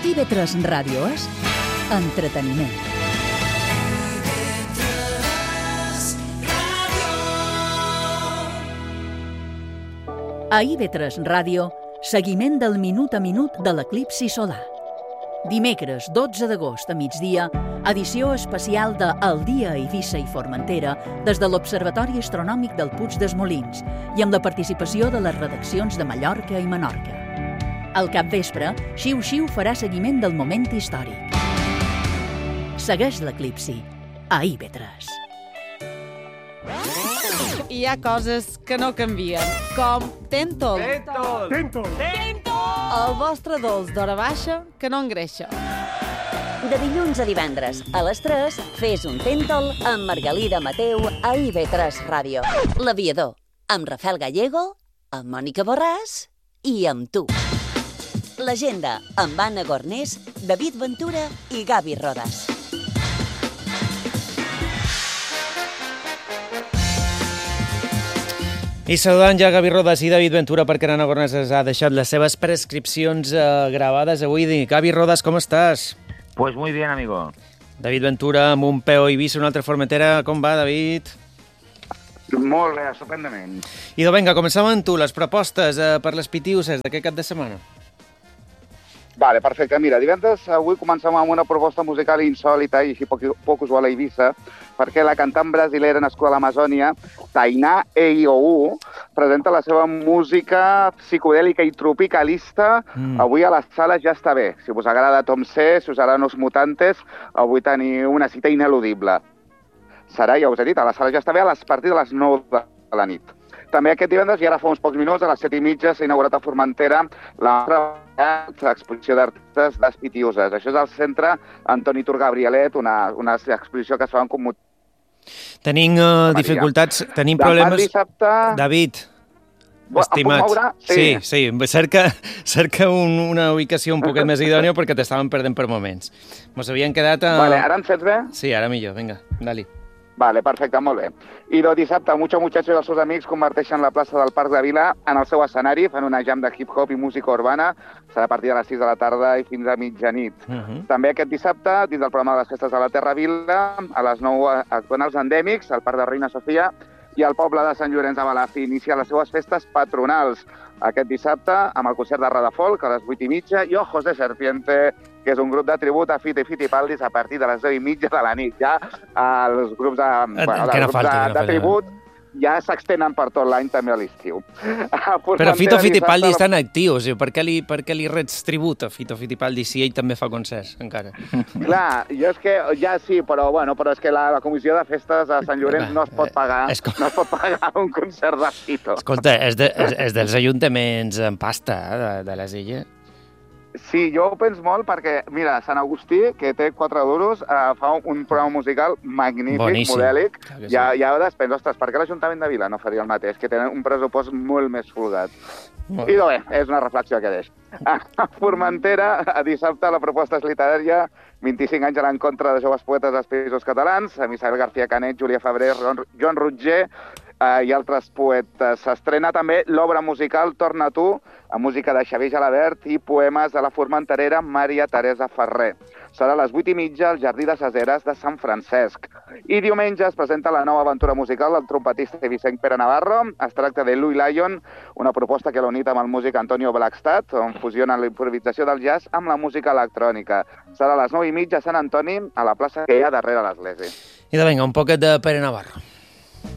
IB3 Ràdio és entreteniment. A IB3 Ràdio, seguiment del minut a minut de l'eclipsi solar. Dimecres 12 d'agost a migdia, edició especial de El dia a Eivissa i Formentera des de l'Observatori Astronòmic del Puig dels Molins i amb la participació de les redaccions de Mallorca i Menorca. Al capvespre, Xiu Xiu farà seguiment del moment històric. Segueix l'eclipsi a IB3. Hi ha coses que no canvien, com Tentol. El vostre dolç d'hora baixa que no engreixa. De dilluns a divendres, a les 3, fes un Tentol amb Margalida Mateu a IB3 Ràdio. L'Aviador, amb Rafael Gallego, amb Mònica Borràs i amb tu. L'Agenda, amb Anna Gornés, David Ventura i Gavi Rodas. I saludant ja Gavi Rodas i David Ventura perquè Anna Gornés ha deixat les seves prescripcions gravades avui. Gavi Rodas, com estàs? Pues muy bien, amigo. David Ventura amb un peu a Eivissa, una altra Formentera. Com va, David? Molt bé, estupendament. I vinga, comencem amb tu, les propostes per les pitiuses d'aquest cap de setmana. Vale, perfecte. Mira, divendres avui comencem amb una proposta musical insòlita i així poc usual a Eivissa, perquè la cantant brasilera nascuda a l'Amazònia, Tainá Eioú, presenta la seva música psicodèlica i tropicalista avui a la sala Ja està bé. Si us agrada Tom C, si us agraden Los Mutantes, avui teniu una cita ineludible. Serà, ja us he dit, a la sala Ja està bé a partir de les 9 de la nit. També aquest divendres, i ara fa uns pocs minuts, a les 7:30, s'ha inaugurat a Formentera l'exposició d'artistes Les Pitiuses. Això és al centre Antoni Tur Gabrielet, una exposició que es fa en comú. Tenim dificultats, tenim problemes... Dissabte... David, estimat. Em puc moure? Sí. Cerca una ubicació un poquet més idònia perquè t'estàvem perdent per moments. Mos havien quedat... Vale, ara em sents bé? Sí, ara millor, vinga, dali. Vale, perfecte, molt bé. I dissabte, Mucho Muchacho i els seus amics converteixen la plaça del Parc de Vila en el seu escenari, fan una jam de hip-hop i música urbana, serà a partir de les 6 de la tarda i fins a mitjanit. També aquest dissabte, dins del programa de les festes de la Terra Vila, a les 9 actuen els Endèmics, al Parc de Reina Sofia, i el poble de Sant Llorenç de Balàfia inicia les seues festes patronals aquest dissabte amb el concert de Radafolk a les 8:30 i Ojos de Serpiente, que és un grup de tribut a Fito i Fitipaldis a partir de les 10:30 de la nit. Ja els grups de tribut ja s'extenen per tot l'any, també a l'estiu. Però Fito Fitipaldi estan actius. Per què li rets tribut a Fito Fitipaldi si ell també fa concerts, encara? Clar, jo és que ja sí, però és que la comissió de festes a Sant Llorenç no es pot pagar un concert de Fito. Escolta, és dels ajuntaments en pasta de les illes. Sí, jo ho penso molt perquè, mira, Sant Agustí, que té 4 duros, fa un programa musical magnífic, boníssim, modèlic. Sí. Ja ho despenso, ostres, per què l'Ajuntament de Vila no faria el mateix? Que tenen un pressupost molt més folgat. I bé, és una reflexió que deix. A Formentera, a dissabte, la proposta és literària, 25 anys a l'encontre de joves poetes dels Països Catalans, amb Isabel García Canet, Júlia Febrer, Joan Rotger i altres poetes. S'estrena també l'obra musical Torna tu, amb música de Xavier Gelabert i poemes de la formenterera Maria Teresa Ferrer. Serà a les 8:30 al Jardí de Caseres de Sant Francesc. I diumenge es presenta la nova aventura musical del trompetista Vicent Pere Navarro. Es tracta de Louis Lyon, una proposta que l'ha unit amb el músic Antonio Blackstad, on fusiona la improvisació del jazz amb la música electrònica. Serà a les 9:30 a Sant Antoni, a la plaça que hi ha darrere l'església. I vinga, un poquet de Pere Navarro.